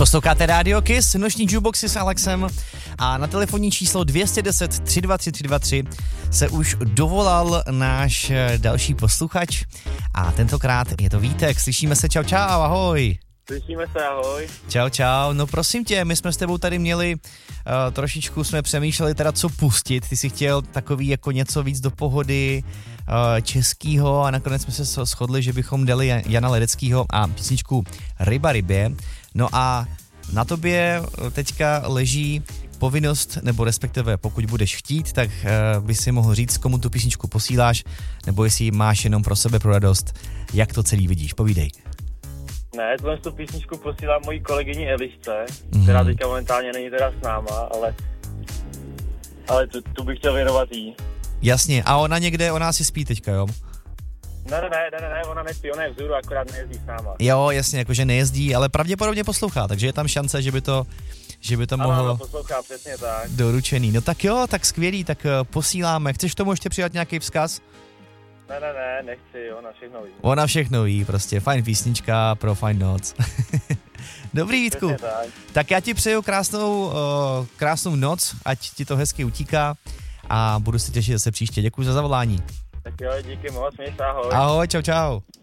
Posloucháte Radio Kiss, noční jukeboxy s Alexem a na telefonní číslo 210 323 323 se už dovolal náš další posluchač a tentokrát je to Vítek. Slyšíme se, čau, ahoj. Slyšíme se, ahoj. Čau, no prosím tě, my jsme s tebou tady měli, trošičku jsme přemýšleli teda co pustit, ty jsi chtěl takový jako něco víc do pohody, českýho a nakonec jsme se shodli, že bychom dali Jana Ledeckýho a písničku Ryba rybě. No a na tobě teďka leží povinnost, nebo respektive pokud budeš chtít, tak by si mohl říct, komu tu písničku posíláš, nebo jestli máš jenom pro sebe pro radost, jak to celý vidíš, povídej. Ne, tu písničku posílám mojí kolegyni Elišce, která teďka momentálně není teda s náma, ale tu bych chtěl věnovat jí. Jasně, a ona asi spí teďka, jo? Ne, ona nespí, ona je vzhůru, akorát nejezdí s náma. Jo, jasně, jakože nejezdí, ale pravděpodobně poslouchá, takže je tam šance, že by to mohlo... Ano, poslouchá, přesně tak. Doručený. No tak jo, tak skvělý, tak posíláme. Chceš tomu ještě přidat nějaký vzkaz? Ne, nechci, ona všechno ví. Ona všechno ví, prostě fajn písnička pro fajn noc. Dobrý, Vítku. Tak já ti přeju krásnou noc, ať ti to hezky utíká a budu se těšit zase příště. Děkuji za zavolání. Tak jo, díky moc, měj se, ahoj. Ahoj, čau.